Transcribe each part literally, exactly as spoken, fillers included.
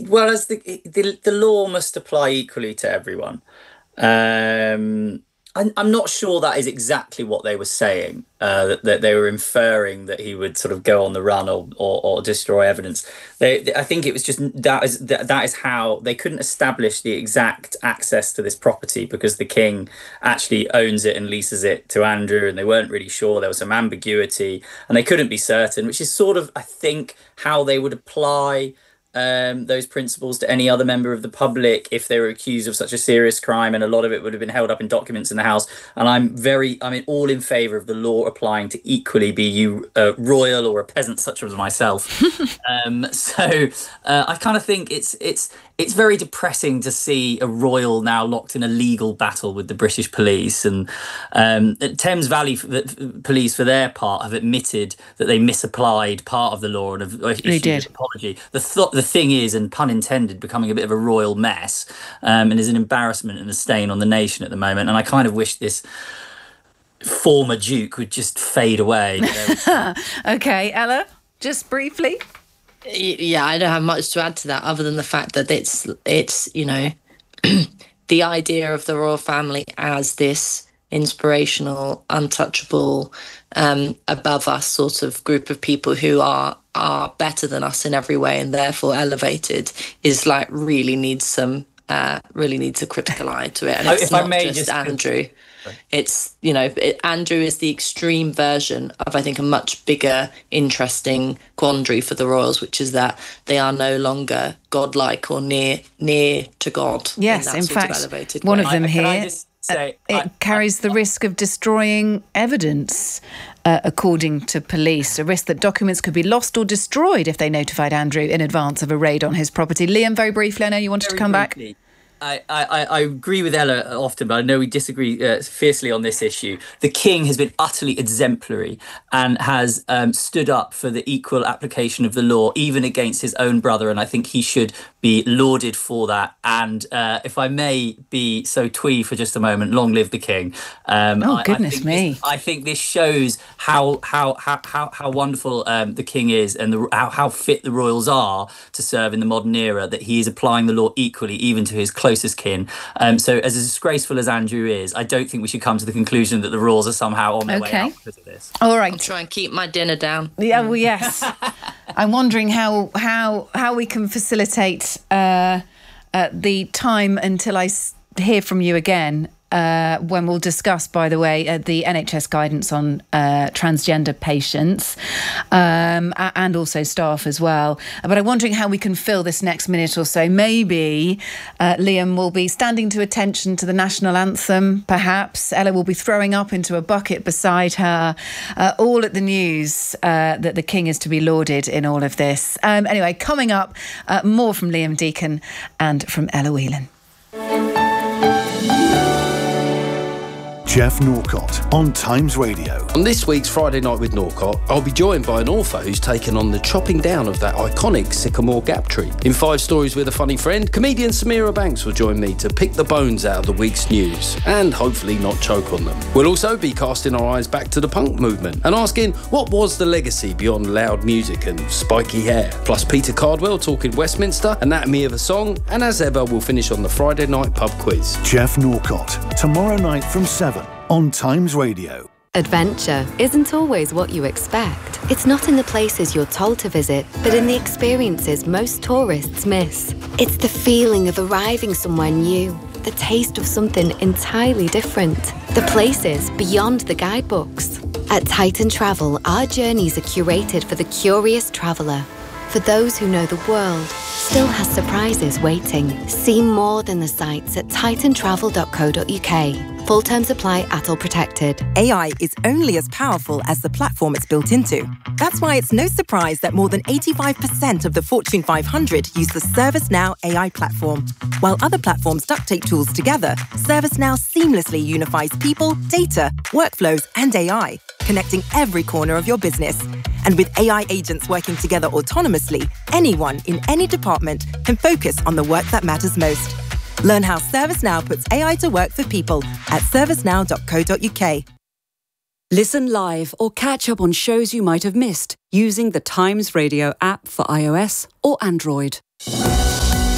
well as the, the the law must apply equally to everyone. Um, I'm, I'm not sure that is exactly what they were saying. Uh, that, that they were inferring that he would sort of go on the run or or, or destroy evidence. They, they, I think it was just that is that, that is how they couldn't establish the exact access to this property because the king actually owns it and leases it to Andrew, and they weren't really sure. There was some ambiguity, and they couldn't be certain, which is sort of, I think, how they would apply um, those principles to any other member of the public if they were accused of such a serious crime, and a lot of it would have been held up in documents in the House. And I'm very, I mean, all in favour of the law applying to equally be you uh, royal or a peasant such as myself. um, so uh, I kind of think it's it's it's very depressing to see a royal now locked in a legal battle with the British police. And um, Thames Valley police, for their part, have admitted that they misapplied part of the law and have issued an apology. The th- the thing is, and pun intended, becoming a bit of a royal mess, um, and is an embarrassment and a stain on the nation at the moment. And I kind of wish this former Duke would just fade away. Okay, Ella, just briefly. Yeah, I don't have much to add to that other than the fact that it's, it's you know, the idea of the royal family as this inspirational, untouchable, um, above us sort of group of people who are are better than us in every way and therefore elevated is like really needs some, uh, really needs a critical eye to it. And it's if not I may just, just Andrew. It's, you know, it, Andrew is the extreme version of, I think, a much bigger, interesting quandary for the royals, which is that they are no longer godlike or near near to God. Yes, in, in fact, of one way. of them I, here, I say, uh, it I, carries I, the risk of destroying evidence, uh, according to police, a risk that documents could be lost or destroyed if they notified Andrew in advance of a raid on his property. Liam, very briefly, I know you wanted to come briefly. back. I, I, I agree with Ella often, but I know we disagree uh, fiercely on this issue. The king has been utterly exemplary and has um, stood up for the equal application of the law, even against his own brother, and I think he should be lauded for that. And uh, if I may be so twee for just a moment, long live the king. Um, oh, goodness I, I think me. This, I think this shows how how how how, how wonderful um, the king is, and the, how, how fit the royals are to serve in the modern era, that he is applying the law equally, even to his close closest kin. Um, so as disgraceful as Andrew is, I don't think we should come to the conclusion that the royals are somehow on their okay. way out because of this. All right. I'll try and keep my dinner down. Yeah, well, yes. I'm wondering how how how we can facilitate uh, uh, the time until I s- hear from you again. Uh, when we'll discuss, by the way, uh, the N H S guidance on uh, transgender patients um, and also staff as well. But I'm wondering how we can fill this next minute or so. Maybe uh, Liam will be standing to attention to the national anthem, perhaps. Ella will be throwing up into a bucket beside her, uh, all at the news uh, that the king is to be lauded in all of this. Um, anyway, coming up, uh, more from Liam Deacon and from Ella Whelan. Jeff Norcott on Times Radio. On this week's Friday Night with Norcott, I'll be joined by an author who's taken on the chopping down of that iconic sycamore gap tree. In Five Stories with a Funny Friend, comedian Samira Banks will join me to pick the bones out of the week's news and hopefully not choke on them. We'll also be casting our eyes back to the punk movement and asking what was the legacy beyond loud music and spiky hair. Plus Peter Cardwell talking Westminster, Anatomy of a Song, and as ever we'll finish on the Friday Night Pub Quiz. Jeff Norcott, tomorrow night from seven on Times Radio. Adventure isn't always what you expect. It's not in the places you're told to visit, but in the experiences most tourists miss. It's the feeling of arriving somewhere new, the taste of something entirely different, the places beyond the guidebooks. At Titan Travel, our journeys are curated for the curious traveller. For those who know the world still has surprises waiting. See more than the sights at titan travel dot co dot uk. Full terms apply at all protected. A I is only as powerful as the platform it's built into. That's why it's no surprise that more than eighty-five percent of the Fortune five hundred use the ServiceNow A I platform. While other platforms duct tape tools together, ServiceNow seamlessly unifies people, data, workflows, and A I, connecting every corner of your business. And with A I agents working together autonomously, anyone in any department can focus on the work that matters most. Learn how ServiceNow puts A I to work for people at servicenow dot co dot uk. Listen live or catch up on shows you might have missed using the Times Radio app for iOS or Android.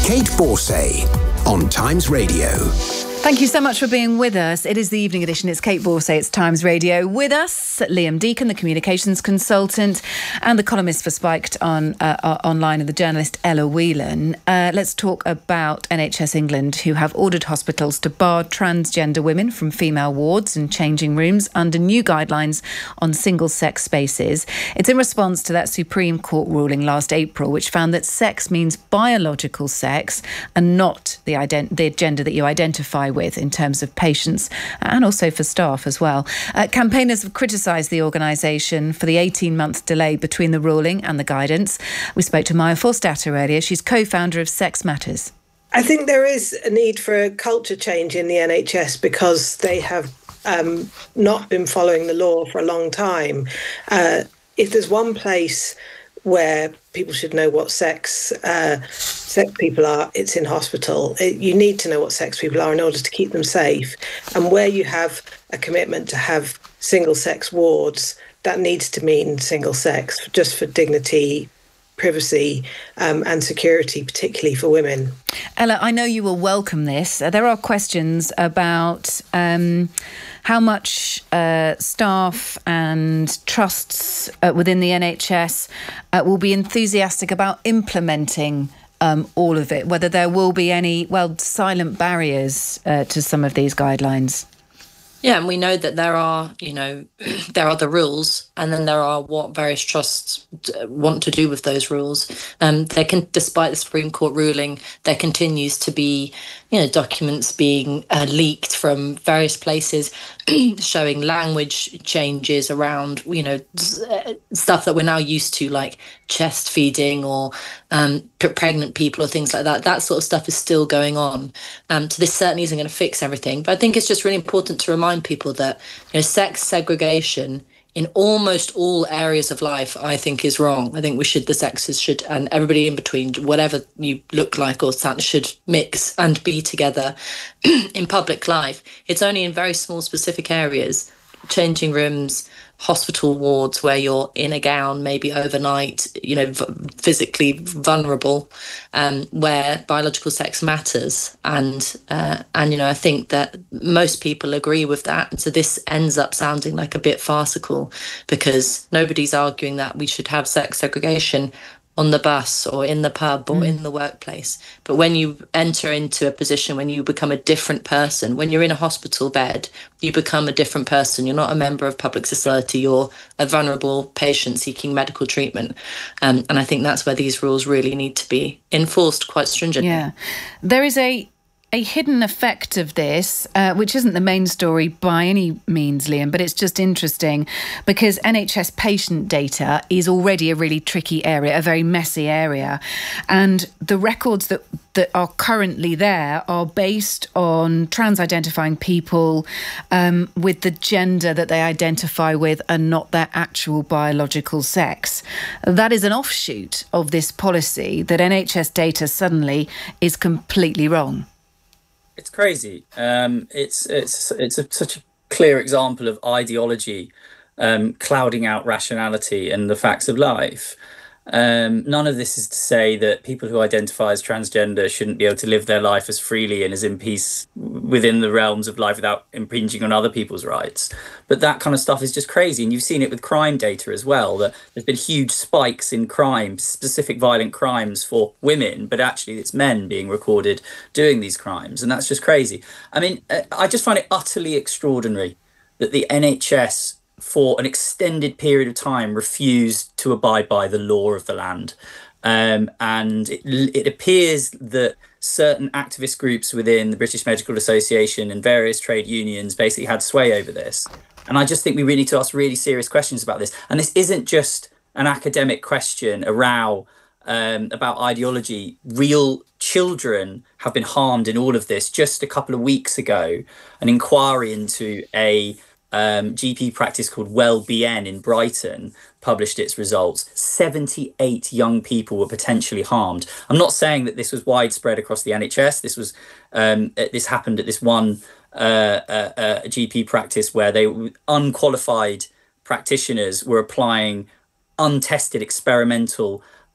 Kate Borsay on Times Radio. Thank you so much for being with us. It is the evening edition. It's Kate Borsay. It's Times Radio. With us, Liam Deacon, the communications consultant, and the columnist for Spiked on uh, online, and the journalist Ella Whelan. Uh, let's talk about N H S England, who have ordered hospitals to bar transgender women from female wards and changing rooms under new guidelines on single-sex spaces. It's in response to that Supreme Court ruling last April, which found that sex means biological sex and not the, ident- the gender that you identify with in terms of patients and also for staff as well. Uh, campaigners have criticised the organisation for the eighteen-month delay between the ruling and the guidance. We spoke to Maya Forstater earlier. She's co-founder of Sex Matters. I think there is a need for a culture change in the N H S because they have um, not been following the law for a long time. Uh, if there's one place where people should know what sex uh, sex people are, it's in hospital. It, you need to know what sex people are in order to keep them safe. And where you have a commitment to have single-sex wards, that needs to mean single sex, just for dignity, privacy um, and security, particularly for women. Ella, I know you will welcome this. Uh, there are questions about um, how much uh, staff and trusts uh, within the N H S uh, will be enthusiastic about implementing um, all of it, whether there will be any, well, silent barriers uh, to some of these guidelines. Yeah, and we know that there are, you know, there are the rules, and then there are what various trusts want to do with those rules. Um, there can, despite the Supreme Court ruling, there continues to be, you know, documents being uh, leaked from various places showing language changes around, you know, stuff that we're now used to, like chest feeding or um, pregnant people or things like that. That sort of stuff is still going on. Um, so this certainly isn't going to fix everything. But I think it's just really important to remind people that, you know, sex segregation in almost all areas of life, I think, is wrong. I think we should, the sexes should, and everybody in between, whatever you look like or sound, should mix and be together in public life. It's only in very small specific areas, changing rooms, hospital wards where you're in a gown, maybe overnight, you know, v- physically vulnerable, um, where biological sex matters. And, uh, and, you know, I think that most people agree with that. And so this ends up sounding like a bit farcical because nobody's arguing that we should have sex segregation on the bus or in the pub or mm. in the workplace. But when you enter into a position, when you become a different person, when you're in a hospital bed, you become a different person. You're not a member of public society. You're a vulnerable patient seeking medical treatment. Um, and I think that's where these rules really need to be enforced quite stringently. Yeah. There is a A hidden effect of this, uh, which isn't the main story by any means, Liam, but it's just interesting because N H S patient data is already a really tricky area, a very messy area. And the records that, that are currently there are based on trans-identifying people um, with the gender that they identify with and not their actual biological sex. That is an offshoot of this policy that N H S data suddenly is completely wrong. It's crazy. Um, it's it's it's a, such a clear example of ideology um, clouding out rationality and the facts of life. Um, none of this is to say that people who identify as transgender shouldn't be able to live their life as freely and as in peace within the realms of life without impinging on other people's rights. But that kind of stuff is just crazy. And you've seen it with crime data as well, that there's been huge spikes in crime, specific violent crimes for women, but actually it's men being recorded doing these crimes. And that's just crazy. I mean, I just find it utterly extraordinary that the N H S for an extended period of time refused to abide by the law of the land. Um, and it, it appears that certain activist groups within the British Medical Association and various trade unions basically had sway over this. And I just think we really need to ask really serious questions about this. And this isn't just an academic question, a row um, about ideology. Real children have been harmed in all of this. Just a couple of weeks ago, an inquiry into a Um, G P practice called Well-B-N in Brighton published its results. seventy-eight young people were potentially harmed. I'm not saying that this was widespread across the N H S. This was um, this happened at this one uh, uh, uh, G P practice where they unqualified practitioners were applying untested experimental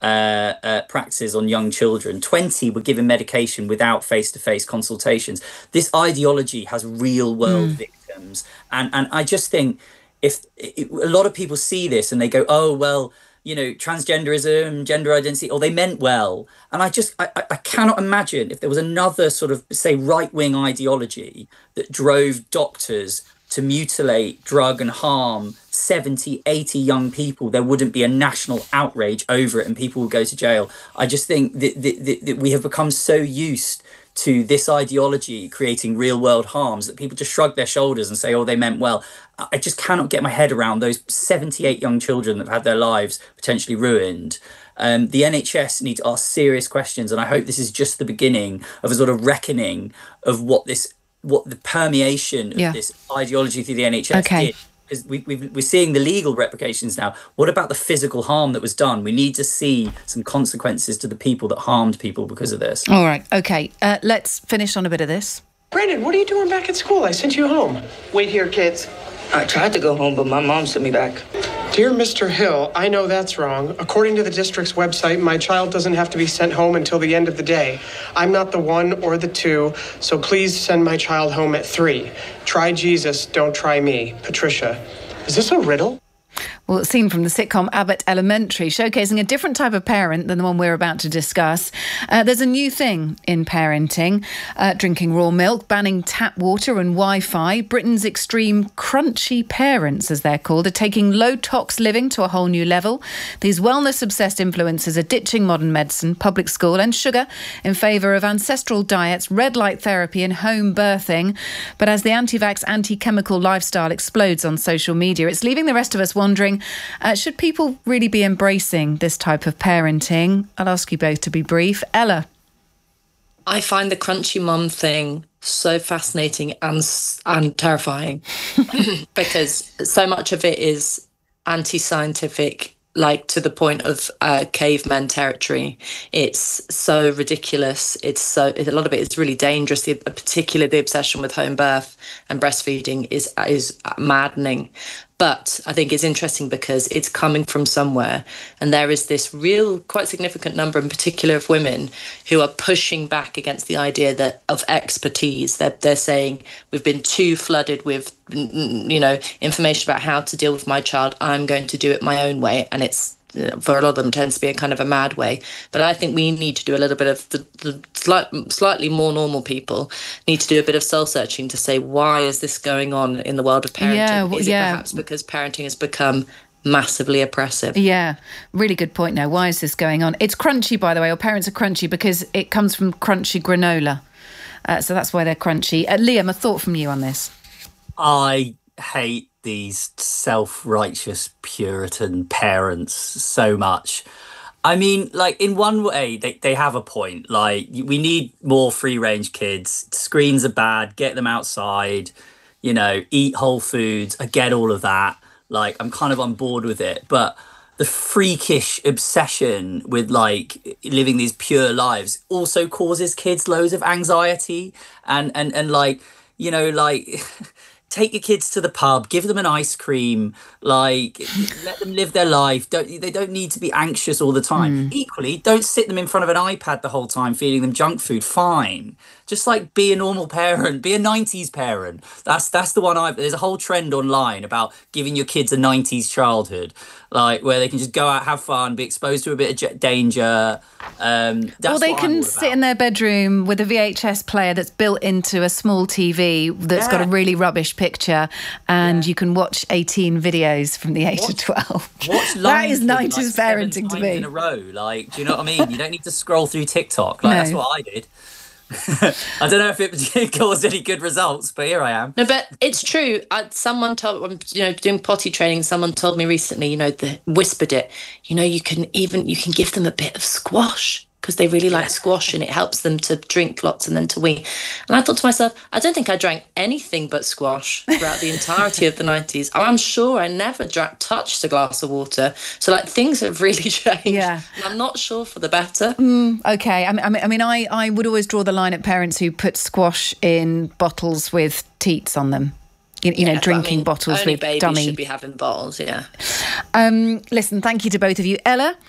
uh, uh, practices on young children. twenty were given medication without face-to-face consultations. This ideology has real-world mm. victims. And, and I just think if it, a lot of people see this and they go, oh, well, you know, transgenderism, gender identity, or they meant well. And I just, I, I cannot imagine if there was another sort of, say, right-wing ideology that drove doctors to mutilate, drug and harm seventy, eighty young people, there wouldn't be a national outrage over it and people would go to jail. I just think that, that, that we have become so used to this ideology creating real world harms that people just shrug their shoulders and say, oh, they meant well. I just cannot get my head around those seventy-eight young children that have had their lives potentially ruined. Um, the N H S need to ask serious questions. And I hope this is just the beginning of a sort of reckoning of what this, what the permeation of yeah. this ideology through the N H S okay. did. Because we, we, we're seeing the legal repercussions now. What about the physical harm that was done? We need to see some consequences to the people that harmed people because of this. All right. OK, uh, let's finish on a bit of this. Brandon, what are you doing back at school? I sent you home. Wait here, kids. I tried to go home, but my mom sent me back. Dear Mister Hill, I know that's wrong. According to the district's website, my child doesn't have to be sent home until the end of the day. I'm not the one or the two, so please send my child home at three. Try Jesus, don't try me. Patricia. Is this a riddle? Well, it's seen from the sitcom Abbott Elementary, showcasing a different type of parent than the one we're about to discuss. Uh, there's a new thing in parenting, uh, drinking raw milk, banning tap water and Wi-Fi. Britain's extreme crunchy parents, as they're called, are taking low-tox living to a whole new level. These wellness-obsessed influencers are ditching modern medicine, public school and sugar in favour of ancestral diets, red light therapy and home birthing. But as the anti-vax, anti-chemical lifestyle explodes on social media, it's leaving the rest of us wondering, Uh, should people really be embracing this type of parenting? I'll ask you both to be brief. Ella? I find the crunchy mum thing so fascinating and, and terrifying because so much of it is anti-scientific, like to the point of uh, caveman territory. It's so ridiculous. It's so a lot of it is really dangerous. The, particularly the obsession with home birth and breastfeeding is is maddening. But I think it's interesting because it's coming from somewhere. And there is this real, quite significant number in particular of women who are pushing back against the idea that of expertise. They're, they're saying, we've been too flooded with, you know, information about how to deal with my child. I'm going to do it my own way. And it's, for a lot of them, tends to be a kind of a mad way. But I think we need to do a little bit of the, the slight, slightly more normal people need to do a bit of soul searching to say, why is this going on in the world of parenting? Yeah, well, is it yeah. perhaps because parenting has become massively oppressive? Yeah, really good point now. Why is this going on? It's crunchy, by the way, or parents are crunchy because it comes from crunchy granola. Uh, so that's why they're crunchy. Uh, Liam, a thought from you on this? I hate these self-righteous Puritan parents so much. I mean, like, in one way, they, they have a point. Like, we need more free-range kids. Screens are bad. Get them outside. You know, eat whole foods. I get all of that. Like, I'm kind of on board with it. But the freakish obsession with, like, living these pure lives also causes kids loads of anxiety. And, and, and like, you know, like... Take your kids to the pub, give them an ice cream, like let them live their life. Don't they don't need to be anxious all the time. Mm. Equally, don't sit them in front of an iPad the whole time feeding them junk food. Fine. Just like be a normal parent, be a nineties parent. That's that's the one I there's a whole trend online about giving your kids a nineties childhood, like where they can just go out, have fun, be exposed to a bit of danger. Um, that's well, they what can sit in their bedroom with a V H S player that's built into a small T V that's yeah. got a really rubbish picture, and yeah. you can watch eighteen videos from the age watch, of twelve. That is nineties like parenting to me. In a row, like, do you know what I mean? You don't need to scroll through TikTok. Like no. That's what I did. I don't know if it caused any good results, but here I am. No, but it's true. I, someone told, you know, doing potty training, someone told me recently, you know, the, whispered it, you know, you can even, you can give them a bit of squash because they really like squash and it helps them to drink lots and then to wee. And I thought to myself, I don't think I drank anything but squash throughout the entirety of the nineties. I'm sure I never drank, touched a glass of water. So, like, things have really changed. Yeah. And I'm not sure for the better. Mm, okay. I mean, I mean, I, I would always draw the line at parents who put squash in bottles with teats on them. You, you yeah, know, drinking I mean, bottles only with babies dummy. should be having bottles, yeah. Um, listen, thank you to both of you. Ella,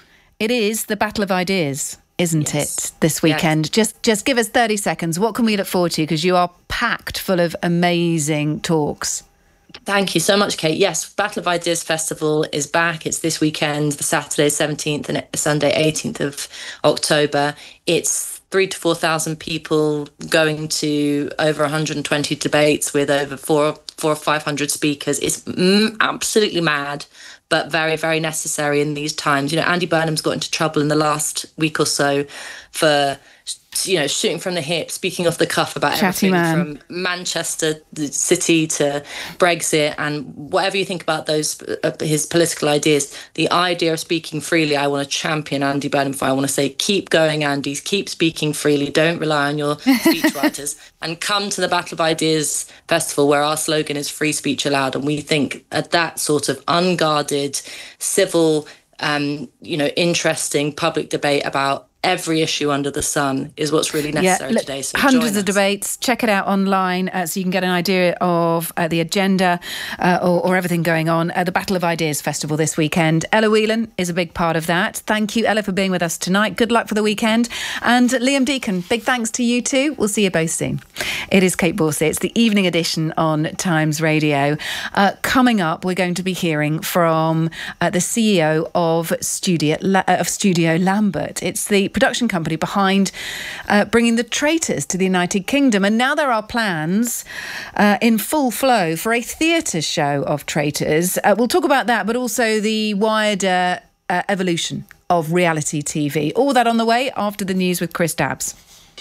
it is the Battle of Ideas, isn't Yes. it, this weekend? Yes. Just just give us thirty seconds. What can we look forward to? Because you are packed full of amazing talks. Thank you so much, Kate. Yes, Battle of Ideas Festival is back. It's this weekend, the Saturday seventeenth and Sunday eighteenth of October. It's three to four thousand people going to over one hundred twenty debates with over four four or five hundred speakers. It's mm, absolutely mad, but very, very necessary in these times. You know, Andy Burnham's got into trouble in the last week or so for, you know, shooting from the hip, speaking off the cuff about Chatty everything man. from Manchester City to Brexit, and whatever you think about those uh, his political ideas, the idea of speaking freely, I want to champion Andy Burnham for. I want to say, keep going, Andy, keep speaking freely. Don't rely on your speechwriters, and come to the Battle of Ideas Festival, where our slogan is free speech allowed. And we think at that sort of unguarded, civil, um, you know, interesting public debate about every issue under the sun is what's really necessary look, today. So hundreds join of us. debates. Check it out online uh, so you can get an idea of uh, the agenda uh, or, or everything going on at the Battle of Ideas Festival this weekend. Ella Whelan is a big part of that. Thank you, Ella, for being with us tonight. Good luck for the weekend. And Liam Deacon, big thanks to you too. We'll see you both soon. It is Kate Borsey. It's the evening edition on Times Radio. Uh, coming up, we're going to be hearing from uh, the C E O of Studio, La- of Studio Lambert. It's the production company behind uh, bringing The Traitors to the United Kingdom. And now there are plans uh, in full flow for a theatre show of Traitors. Uh, we'll talk about that, but also the wider uh, evolution of reality T V. All that on the way after the news with Chris Dabbs.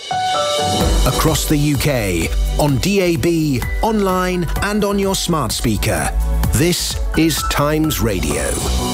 Across the U K, on D A B, online and on your smart speaker. This is Times Radio.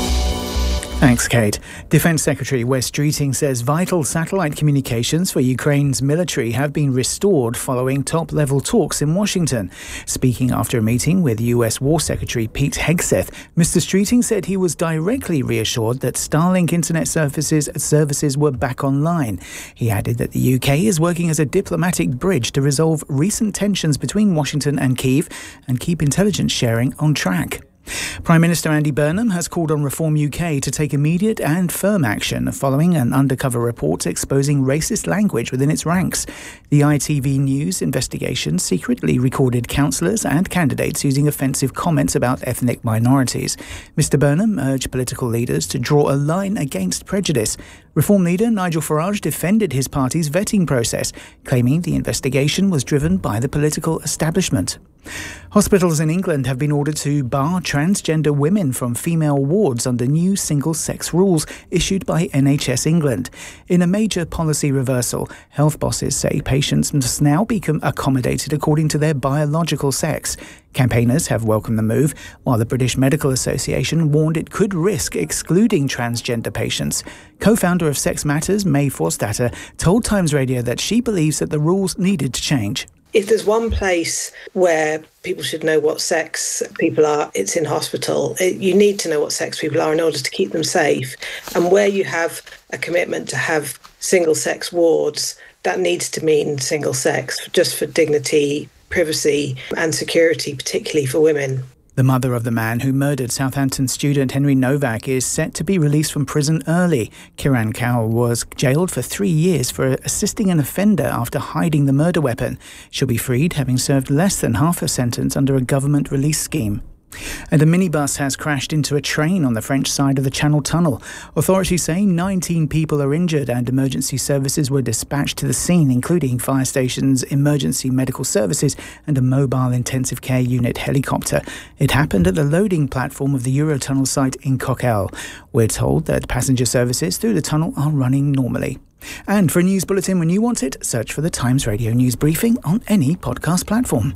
Thanks, Kate. Defence Secretary Wes Streeting says vital satellite communications for Ukraine's military have been restored following top-level talks in Washington. Speaking after a meeting with U S War Secretary Pete Hegseth, Mister Streeting said he was directly reassured that Starlink internet services services were back online. He added that the U K is working as a diplomatic bridge to resolve recent tensions between Washington and Kyiv and keep intelligence sharing on track. Prime Minister Andy Burnham has called on Reform U K to take immediate and firm action following an undercover report exposing racist language within its ranks. The I T V News investigation secretly recorded councillors and candidates using offensive comments about ethnic minorities. Mister Burnham urged political leaders to draw a line against prejudice. Reform leader Nigel Farage defended his party's vetting process, claiming the investigation was driven by the political establishment. Hospitals in England have been ordered to bar transgender women from female wards under new single-sex rules issued by N H S England. In a major policy reversal, health bosses say patients must now be accommodated according to their biological sex. Campaigners have welcomed the move, while the British Medical Association warned it could risk excluding transgender patients. Co-founder of Sex Matters, May Forstater, told Times Radio that she believes that the rules needed to change. If there's one place where people should know what sex people are, it's in hospital. It, you need to know what sex people are in order to keep them safe. And where you have a commitment to have single-sex wards, that needs to mean single sex, just for dignity, privacy and security, particularly for women. The mother of the man who murdered Southampton student Henry Novak is set to be released from prison early. Kiran Kaur was jailed for three years for assisting an offender after hiding the murder weapon. She'll be freed, having served less than half her sentence under a government release scheme. And a minibus has crashed into a train on the French side of the Channel Tunnel. Authorities say nineteen people are injured and emergency services were dispatched to the scene, including fire stations, emergency medical services and a mobile intensive care unit helicopter. It happened at the loading platform of the Eurotunnel site in Coquelles. We're told that passenger services through the tunnel are running normally. And for a news bulletin when you want it, search for the Times Radio News Briefing on any podcast platform.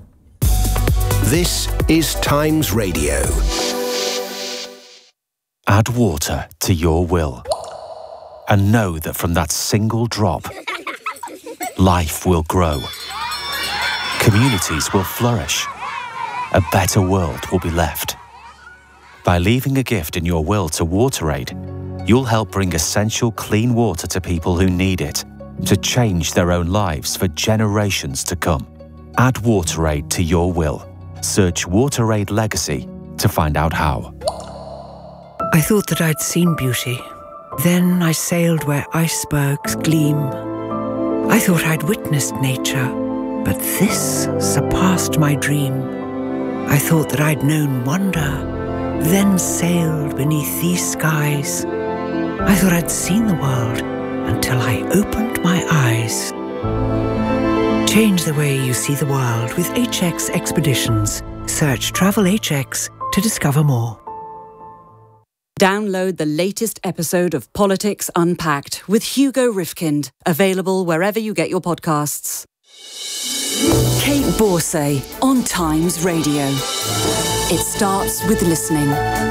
This is Times Radio. Add water to your will and know that from that single drop, life will grow. Communities will flourish. A better world will be left. By leaving a gift in your will to WaterAid, you'll help bring essential clean water to people who need it, to change their own lives for generations to come. Add WaterAid to your will. Search WaterAid Legacy to find out how. I thought that I'd seen beauty, Then I sailed where icebergs gleam. I thought I'd witnessed nature, but this surpassed my dream. I thought that I'd known wonder, then sailed beneath these skies. I thought I'd seen the world until I opened my eyes. Change the way you see the world with H X Expeditions. Search Travel H X to discover more. Download the latest episode of Politics Unpacked with Hugo Rifkind, available wherever you get your podcasts. Kate Borsay on Times Radio. It starts with listening.